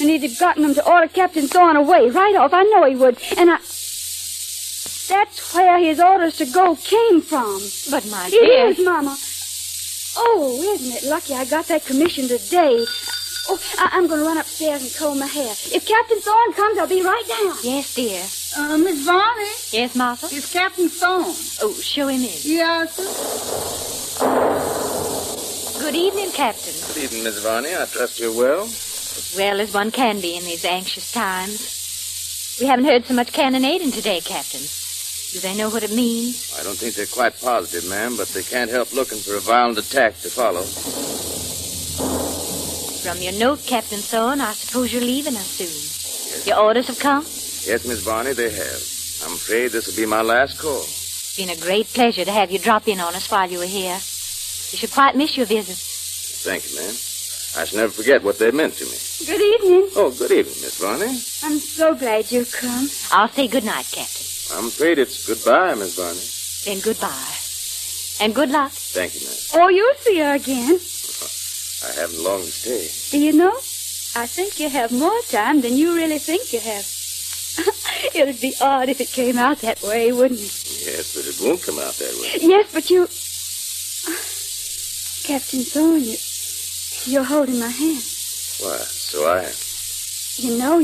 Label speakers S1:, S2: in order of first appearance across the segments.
S1: And he'd have gotten them to order Captain Thorne away right off. I know he would. And that's where his orders to go came from.
S2: But, my dear...
S1: It is, Mama. Oh, isn't it lucky I got that commission today? Oh, I'm going to run upstairs and comb my hair. If Captain Thorne comes, I'll be right down.
S2: Yes, dear.
S3: Miss Varney?
S2: Yes, Martha?
S3: It's Captain Thorne.
S2: Oh, show him in.
S3: Yes, sir.
S2: Good evening, Captain.
S4: Good evening, Miss Varney. I trust you're well.
S2: As well as one can be in these anxious times. We haven't heard so much cannonading today, Captain. Do they know what it means?
S4: I don't think they're quite positive, ma'am, but they can't help looking for a violent attack to follow.
S2: From your note, Captain Thorne, I suppose you're leaving us soon. Yes. Your orders have come?
S4: Yes, Miss Varney, they have. I'm afraid this will be my last call.
S2: It's been a great pleasure to have you drop in on us while you were here. We should quite miss your visit.
S4: Thank you, ma'am. I shall never forget what they meant to me.
S1: Good evening.
S4: Oh, good evening, Miss Varney.
S1: I'm so glad you've come.
S2: I'll say good night, Captain.
S4: I'm afraid it's goodbye, Miss Varney.
S2: Then goodbye. And good luck.
S4: Thank you, ma'am.
S1: Oh, you'll see her again.
S4: I haven't long to stay.
S1: Do you know? I think you have more time than you really think you have. It'd be odd if it came out that way, wouldn't it?
S4: Yes, but it won't come out that way.
S1: Yes, but you... Captain Thorne, you're holding my hand.
S4: Why, so I am.
S1: You know,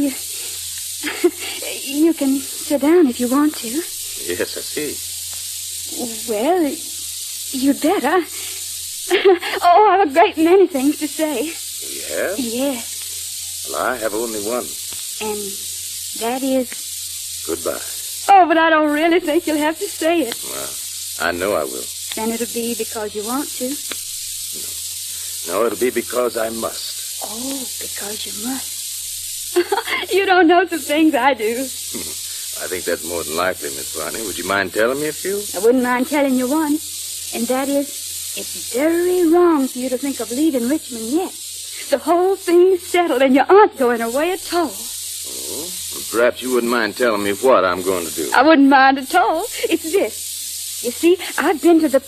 S1: you can sit down if you want to.
S4: Yes, I see.
S1: Well, you'd better. Oh, I have a great many things to say.
S4: You have?
S1: Yes.
S4: Well, I have only one.
S1: And that is...
S4: Goodbye.
S1: Oh, but I don't really think you'll have to say it.
S4: Well, I know I will.
S1: Then it'll be because you want to.
S4: No, it'll be because I must.
S1: Oh, because you must. You don't know the things I do.
S4: I think that's more than likely, Miss Varney. Would you mind telling me a few?
S1: I wouldn't mind telling you one. And that is, it's very wrong for you to think of leaving Richmond yet. The whole thing's settled and you aren't going away at all.
S4: Oh, well, perhaps you wouldn't mind telling me what I'm going to do.
S1: I wouldn't mind at all. It's this. You see, I've been to the...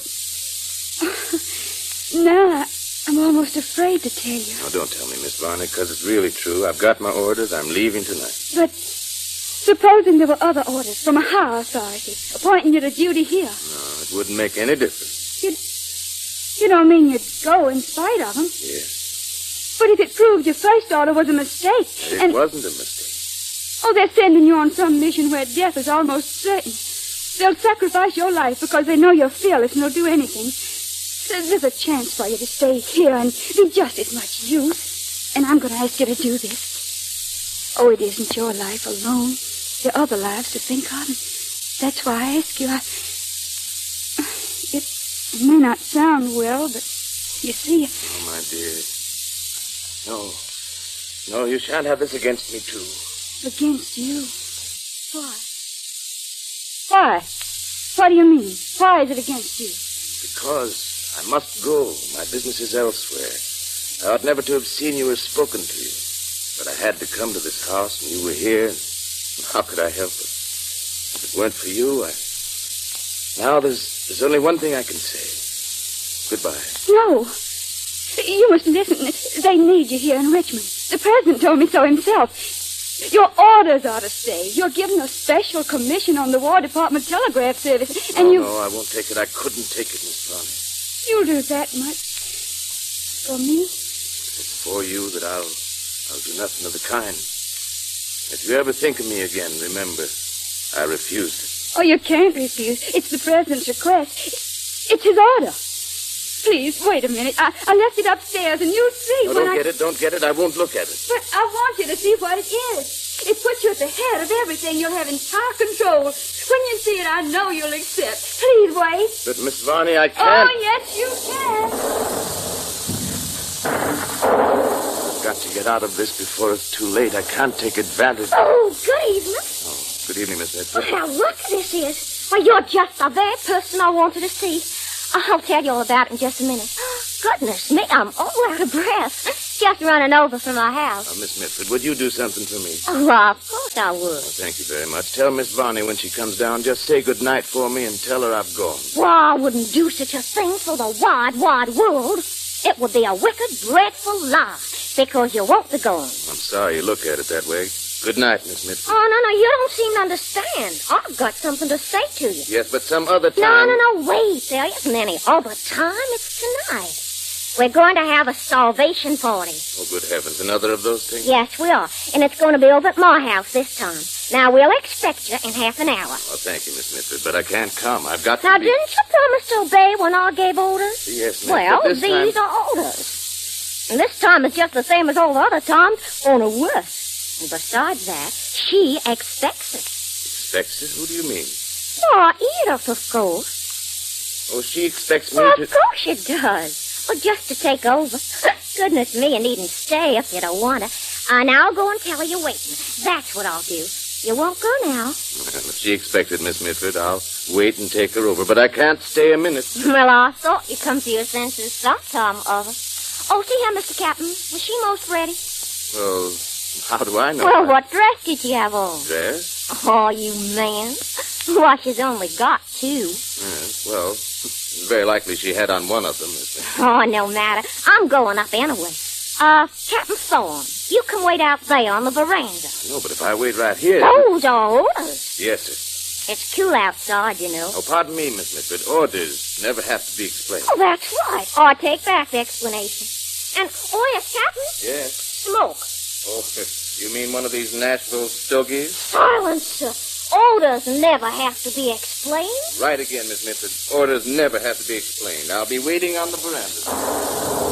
S1: Now, I'm almost afraid to tell you.
S4: No, don't tell me, Miss Varney, because it's really true. I've got my orders. I'm leaving tonight.
S1: But supposing there were other orders from a higher authority appointing you to duty here.
S4: No, it wouldn't make any difference.
S1: You don't mean you'd go in spite of them?
S4: Yes.
S1: But if it proved your first order was a mistake...
S4: It wasn't a mistake.
S1: Oh, they're sending you on some mission where death is almost certain. They'll sacrifice your life because they know you're fearless and will do anything. There's a chance for you to stay here and be just as much use. And I'm going to ask you to do this. Oh, it isn't your life alone. There are other lives to think of. And that's why I ask you. It may not sound well, but you see...
S4: Oh, my dear. No, you shan't have this against me, too.
S1: Against you? Why? Why? What do you mean? Why is it against you?
S4: Because I must go. My business is elsewhere. I ought never to have seen you or spoken to you. But I had to come to this house, and you were here. And how could I help it? If it weren't for you, Now there's only one thing I can say. Goodbye.
S1: No. You must listen. They need you here in Richmond. The president told me so himself. Your orders are to stay. You're given a special commission on the War Department Telegraph Service, and
S4: No, I won't take it. I couldn't take it, Miss Varney.
S1: You'll do that much for me?
S4: It's for you that I'll do nothing of the kind. If you ever think of me again, remember, I refused it.
S1: Oh, you can't refuse. It's the president's request. It's his order. Please, wait a minute. I left it upstairs, and you'll see
S4: No,
S1: when
S4: don't get it. I won't look at it.
S1: But I want you to see what it is. It puts you at the head of everything. You'll have entire control. When you see it, I know you'll accept. Please wait.
S4: But, Miss Varney, I can't.
S1: Oh, yes, you can.
S4: I've got to get out of this before it's too late. I can't take advantage.
S5: Oh, good evening.
S4: Oh, good evening, Miss Mitford.
S5: Well, how lucky this is. Why, you're just the very person I wanted to see. I'll tell you all about it in just a minute. Goodness me, I'm all out of breath. Just running over from my house.
S4: Miss Mitford, would you do something for me?
S5: Oh, well, of course I would.
S4: Oh, thank you very much. Tell Miss Varney when she comes down, just say good night for me and tell her I've gone.
S5: Well, I wouldn't do such a thing for the wide, wide world. It would be a wicked, dreadful lie, because you won't be going.
S4: I'm sorry you look at it that way. Good night, Miss Mitford.
S5: Oh, no, you don't seem to understand. I've got something to say to you.
S4: Yes, but some other time...
S5: No, wait. There isn't any other time. It's tonight. We're going to have a salvation party.
S4: Oh, good heavens. Another of those things?
S5: Yes, we are. And it's going to be over at my house this time. Now, we'll expect you in half an hour.
S4: Oh, thank you, Miss Mitford, but I can't come. I've got
S5: Now,
S4: to be...
S5: didn't you promise to obey when I gave orders?
S4: Yes, Miss,
S5: Well,
S4: but this
S5: these
S4: time...
S5: are orders. And this time is just the same as all the other times, only worse. And besides that, she expects it.
S4: Expects it? Who do you mean?
S5: Why, Edith, of course.
S4: Oh, she expects me
S5: Well,
S4: to...
S5: of course she does. Well, just to take over. Goodness me, you needn't stay if you don't want to. And I'll go and tell her you're waiting. That's what I'll do. You won't go now.
S4: Well, if she expected Miss Mitford, I'll wait and take her over. But I can't stay a minute.
S5: Well, I thought you'd come to your senses sometime or other. Oh, see here, Mr. Captain. Was she most ready?
S4: Well, how do I know?
S5: Well, what dress did she have on?
S4: Dress?
S5: Oh, you man. Why, she's only got two.
S4: Yes, well, very likely she had on one of them, Miss Mitford.
S5: Oh, no matter. I'm going up anyway. Captain Thorne, you can wait out there on the veranda.
S4: No, but if I wait right here...
S5: Those are orders.
S4: Yes, sir.
S5: It's cool outside, you know.
S4: Oh, pardon me, Miss Mitford. Orders never have to be explained.
S5: Oh, that's right. I take back the explanation. And, oh, yes, Captain,
S4: Yes.
S5: smoke.
S4: Oh, you mean one of these Nashville stogies?
S5: Silence, sir. Orders never have to be explained.
S4: Right again, Miss Mitford. Orders never have to be explained. I'll be waiting on the veranda.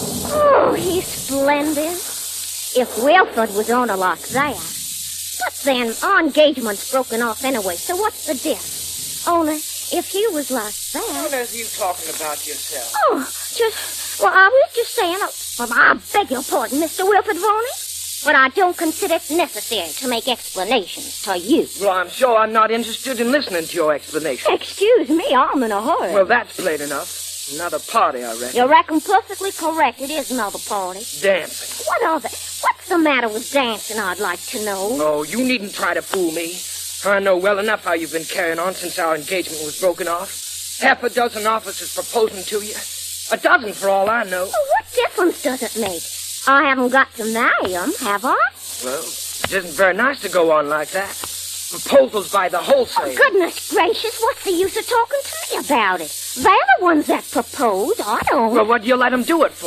S5: Oh, he's splendid. If Wilford was on her like that. But then, our engagement's broken off anyway, so what's the difference? Only, if he was like that...
S6: What are you talking about yourself?
S5: Well, I was just saying, I beg your pardon, Mr. Wilford Varney, but I don't consider it necessary to make explanations to you.
S6: Well, I'm sure I'm not interested in listening to your explanation.
S5: Excuse me, I'm in a hurry.
S6: Well, that's plain enough. Another party, I reckon.
S5: You reckon perfectly correct. It is another party.
S6: Dancing.
S5: What of it? What's the matter with dancing, I'd like to know?
S6: Oh, you needn't try to fool me. I know well enough how you've been carrying on since our engagement was broken off. Half a dozen officers proposing to you. A dozen for all I know.
S5: Well, what difference does it make? I haven't got to marry him, have I?
S6: Well, it isn't very nice to go on like that. Proposals by the wholesale.
S5: Oh, goodness gracious, what's the use of talking to me about it? They're the ones that propose. I don't.
S6: Well, what do you let them do it for?